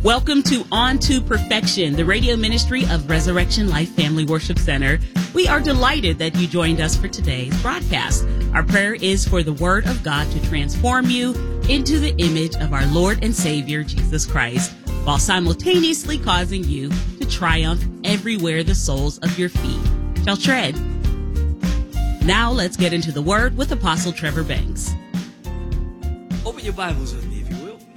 Welcome to On to Perfection, the radio ministry of Resurrection Life Family Worship Center. We are delighted that you joined us for today's broadcast. Our prayer is for the Word of God to transform you into the image of our Lord and Savior, Jesus Christ, while simultaneously causing you to triumph everywhere the soles of your feet shall tread. Now let's get into the Word with Apostle Trevor Banks. Open your Bibles with me, if you will,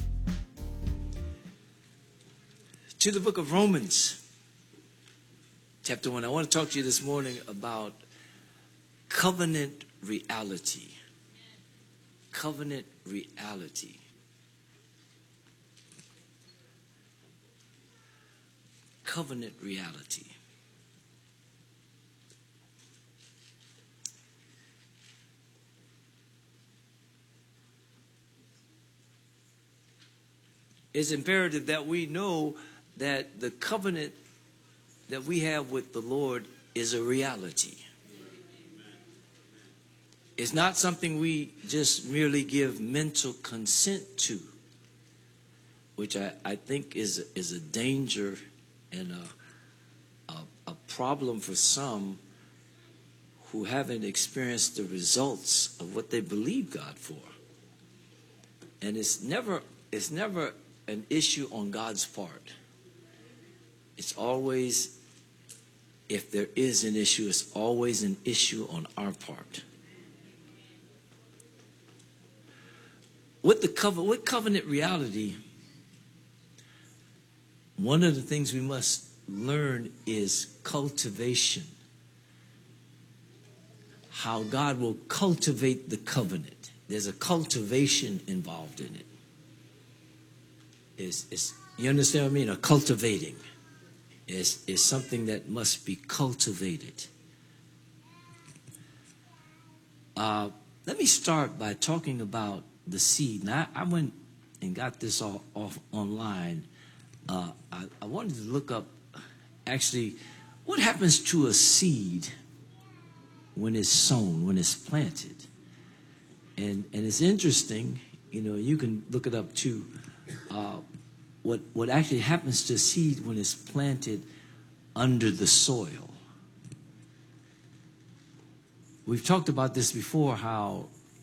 to the book of Romans, chapter 1. I want to talk to you this morning about covenant reality. Covenant reality. Covenant reality. It's imperative that we know that the covenant that we have with the Lord is a reality. It's not something we just merely give mental consent to, which I think is a danger and a problem for some who haven't experienced the results of what they believe God for. And it's never an issue on God's part. It's always, if there is an issue, it's always an issue on our part. With covenant reality, one of the things we must learn is cultivation. How God will cultivate the covenant. There's a cultivation involved in it. You understand what I mean? A cultivating is something that must be cultivated. Let me start by talking about the seed. Now, I went and got this all off online. I wanted to look up actually what happens to a seed when it's sown, when it's planted. And it's interesting, you can look it up too. What actually happens to a seed when it's planted under the soil. We've talked about this before, how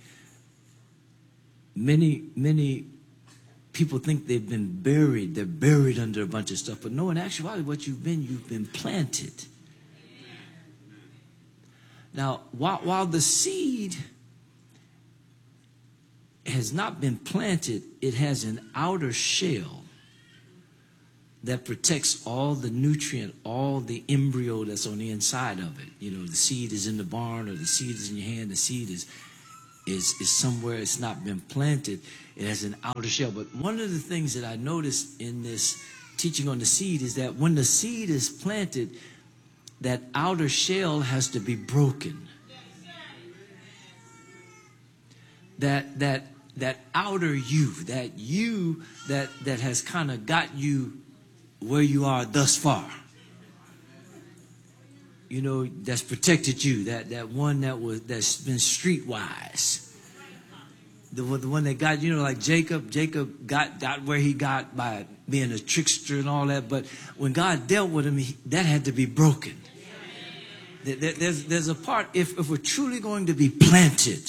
many people think they've been buried. They're buried under a bunch of stuff. But no, in actuality, what you've been planted. Now, while the seed has not been planted, it has an outer shell that protects all the nutrient, all the embryo that's on the inside of it. The seed is in the barn, or the seed is in your hand. The seed is somewhere it's not been planted. It has an outer shell. But one of the things that I noticed in this teaching on the seed is that when the seed is planted, that outer shell has to be broken. That outer you that has kind of got you where you are thus far. That's protected you. That one that's been streetwise. The one that got, like Jacob got where he got by being a trickster and all that. But when God dealt with him, that had to be broken. There's a part, if we're truly going to be planted,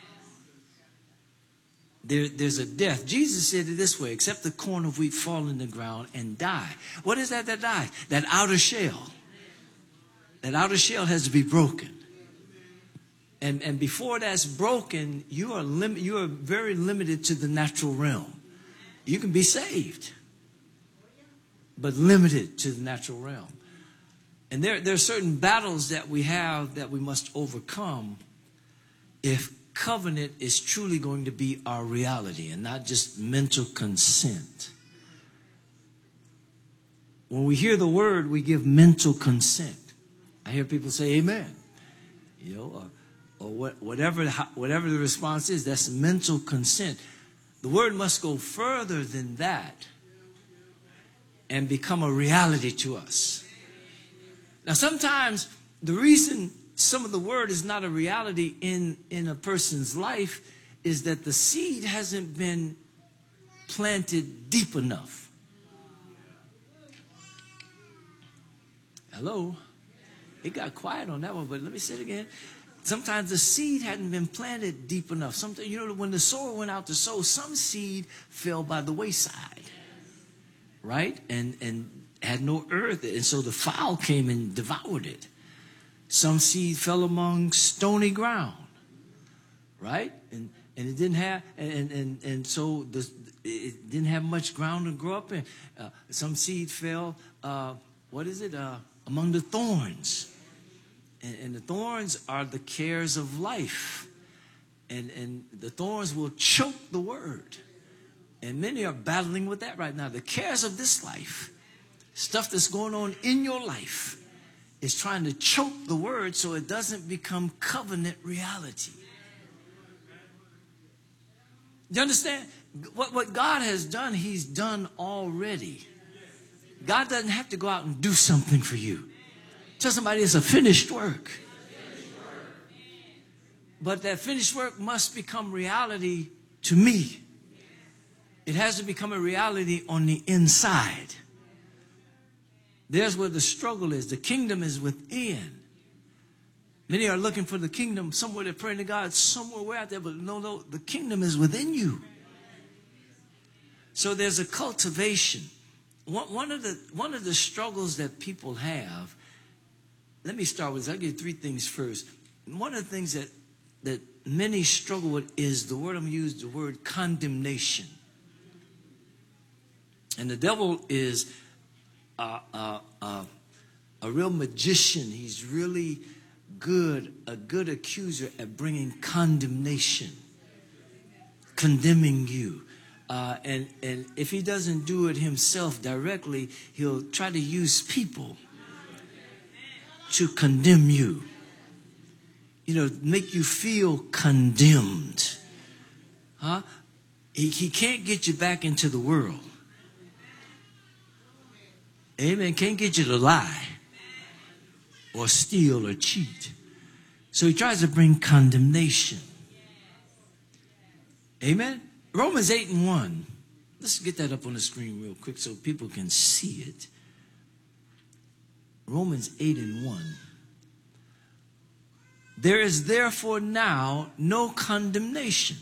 there's a death. Jesus said it this way: except the corn of wheat fall in the ground and die. What is that dies? That outer shell. That outer shell has to be broken. And before that's broken, you are very limited to the natural realm. You can be saved, but limited to the natural realm. And there are certain battles that we have that we must overcome if covenant is truly going to be our reality and not just mental consent. When we hear the word, we give mental consent. I hear people say amen, or whatever the response is, that's mental consent. The word must go further than that and become a reality to us. Now, sometimes the reason some of the word is not a reality in a person's life is that the seed hasn't been planted deep enough. Hello? It got quiet on that one, but let me say it again. Sometimes the seed hadn't been planted deep enough. Sometimes, when the sower went out to sow, some seed fell by the wayside, right? And had no earth, and so the fowl came and devoured it. Some seed fell among stony ground, right? And it didn't have, and so it didn't have much ground to grow up in. Some seed fell, among the thorns. And the thorns are the cares of life. And the thorns will choke the word. And many are battling with that right now. The cares of this life, stuff that's going on in your life, is trying to choke the word so it doesn't become covenant reality. You understand? What God has done, he's done already. God doesn't have to go out and do something for you. Tell somebody it's a finished work. But that finished work must become reality to me. It has to become a reality on the inside. There's where the struggle is. The kingdom is within. Many are looking for the kingdom somewhere. They're praying to God somewhere way out there. But no, the kingdom is within you. So there's a cultivation. One of the struggles that people have. Let me start with this. I'll give you three things first. One of the things that many struggle with is the word I'm going to use, the word condemnation. And the devil is a real magician. He's really a good accuser at bringing condemnation, condemning you. And if he doesn't do it himself directly, he'll try to use people to condemn you. Make you feel condemned. Huh? He can't get you back into the world. Amen. Can't get you to lie or steal or cheat. So he tries to bring condemnation. Amen. Romans 8:1. Let's get that up on the screen real quick so people can see it. Romans 8:1. There is therefore now no condemnation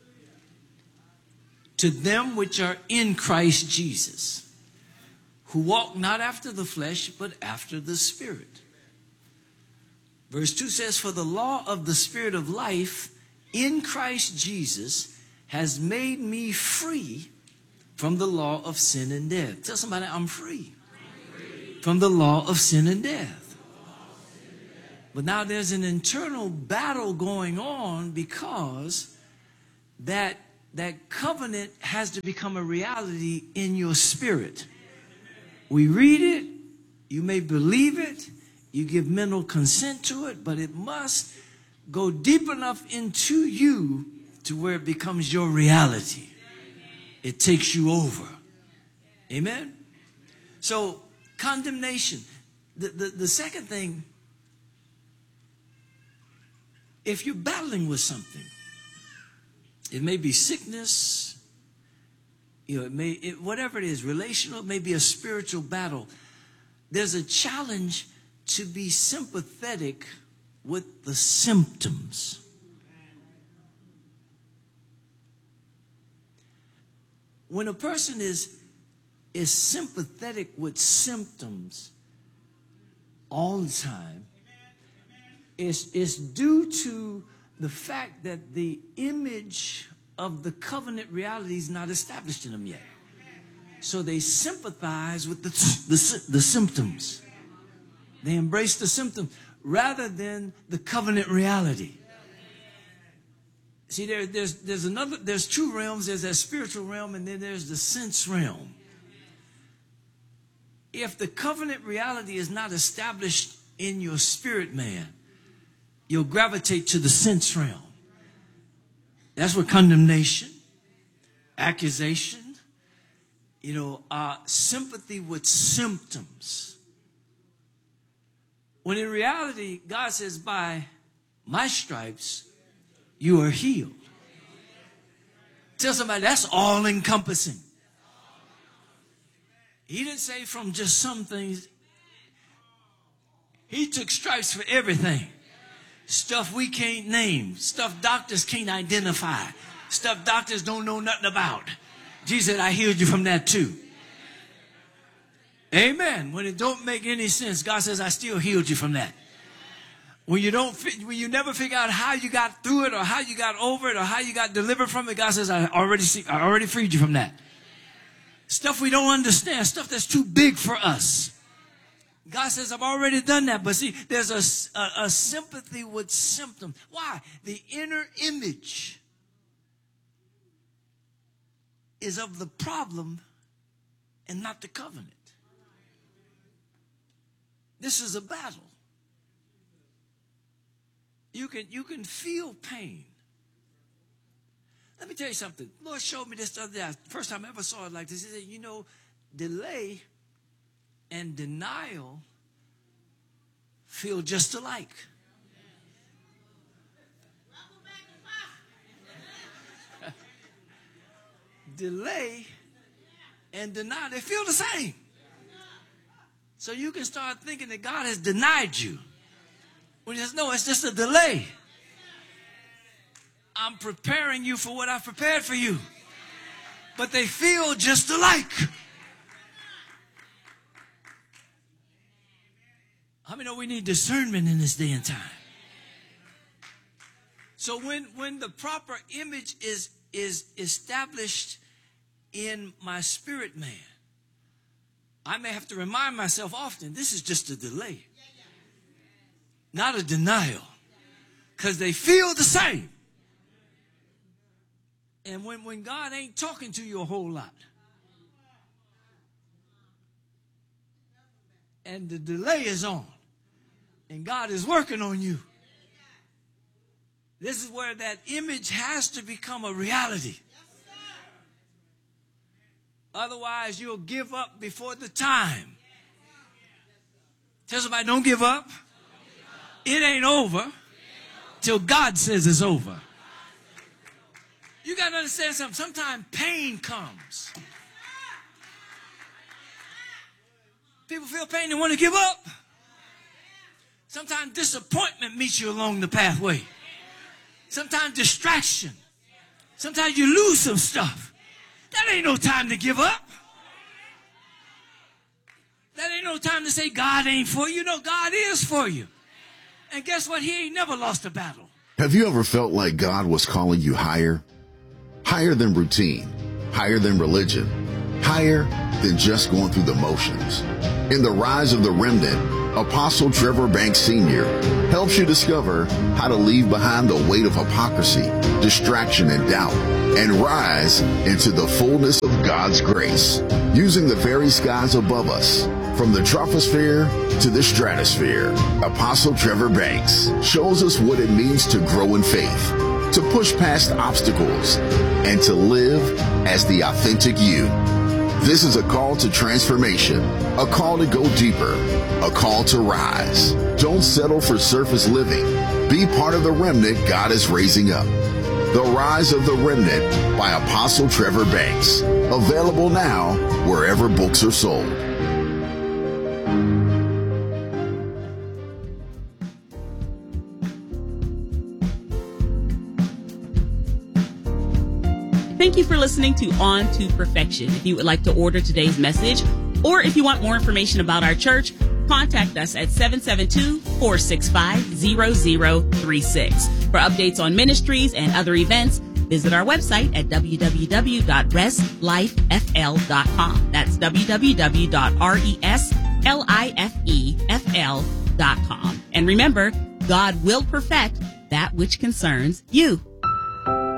to them which are in Christ Jesus, who walk not after the flesh, but after the Spirit. Verse 2 says, for the law of the Spirit of life in Christ Jesus has made me free from the law of sin and death. Tell somebody, I'm free from the law of sin and death. But now there's an internal battle going on because that covenant has to become a reality in your spirit. We read it, you may believe it, you give mental consent to it, but it must go deep enough into you to where it becomes your reality. It takes you over. Amen? So, condemnation. The second thing, if you're battling with something, it may be sickness, whatever it is, relational, it may be a spiritual battle. There's a challenge to be sympathetic with the symptoms. When a person is sympathetic with symptoms all the time, it's due to the fact that the image of the covenant reality is not established in them yet. So they sympathize with the symptoms. They embrace the symptom rather than the covenant reality. See, there's two realms. There's that spiritual realm, and then there's the sense realm. If the covenant reality is not established in your spirit, man, you'll gravitate to the sense realm. That's where condemnation, accusation, sympathy with symptoms. When in reality, God says, by my stripes, you are healed. Tell somebody that's all encompassing. He didn't say from just some things. He took stripes for everything. Stuff we can't name. Stuff doctors can't identify. Stuff doctors don't know nothing about. Jesus said, I healed you from that too. Amen. When it don't make any sense, God says, I still healed you from that. When you never figure out how you got through it or how you got over it or how you got delivered from it, God says, I already freed you from that. Stuff we don't understand, stuff that's too big for us. God says, I've already done that. But see, there's a sympathy with symptoms. Why? The inner image is of the problem and not the covenant. This is a battle. You can feel pain. Let me tell you something. The Lord showed me this the other day. First time I ever saw it like this. He said, delay and denial feel just alike. Delay and denial, they feel the same. So you can start thinking that God has denied you. When he says, no, it's just a delay. I'm preparing you for what I've prepared for you. But they feel just alike. How many know we need discernment in this day and time? So when the proper image is established in my spirit man, I may have to remind myself often, this is just a delay, not a denial, because they feel the same. And when God ain't talking to you a whole lot, and the delay is on, and God is working on you, this is where that image has to become a reality. Otherwise, you'll give up before the time. Tell somebody, don't give up. It ain't over till God says it's over. You got to understand something. Sometimes pain comes. People feel pain and want to give up. Sometimes disappointment meets you along the pathway. Sometimes distraction. Sometimes you lose some stuff. That ain't no time to give up. That ain't no time to say God ain't for you. No, God is for you. And guess what? He ain't never lost a battle. Have you ever felt like God was calling you higher? Higher than routine, higher than religion, higher than just going through the motions. In The Rise of the Remnant, Apostle Trevor Banks Sr. helps you discover how to leave behind the weight of hypocrisy, distraction, and doubt, and rise into the fullness of God's grace, using the very skies above us. From the troposphere to the stratosphere, Apostle Trevor Banks shows us what it means to grow in faith, to push past obstacles, and to live as the authentic you. This is a call to transformation, a call to go deeper, a call to rise. Don't settle for surface living. Be part of the remnant God is raising up. The Rise of the Remnant by Apostle Trevor Banks. Available now wherever books are sold. Thank you for listening to On to Perfection. If you would like to order today's message, or if you want more information about our church, contact us at 772-465-0036. For updates on ministries and other events, visit our website at www.reslifefl.com. That's www.reslifefl.com. And remember, God will perfect that which concerns you.